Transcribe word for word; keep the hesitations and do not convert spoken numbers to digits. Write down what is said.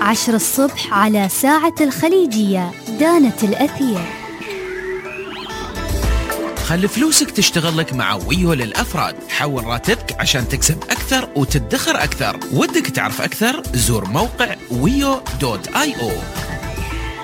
عشر الصبح على ساعة الخليجية. دانة الأثير. خلي فلوسك تشتغل لك مع ويو للأفراد. حول راتبك عشان تكسب أكثر وتدخر أكثر. ودك تعرف أكثر؟ زور موقع ويو دوت آي أو.